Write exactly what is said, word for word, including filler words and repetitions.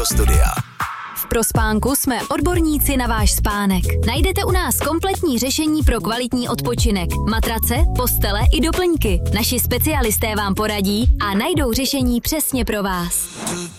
studia. V Prospánku jsme odborníci na váš spánek. Najdete u nás kompletní řešení pro kvalitní odpočinek. Matrace, postele i doplňky. Naši specialisté vám poradí a najdou řešení přesně pro vás.